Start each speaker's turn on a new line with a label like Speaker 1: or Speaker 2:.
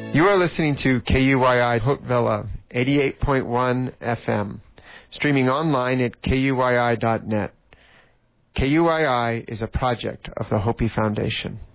Speaker 1: You are listening to KUYI Hoopvilla, 88.1 FM, streaming online at KUYI.net. KUYI is a project of the Hopi Foundation.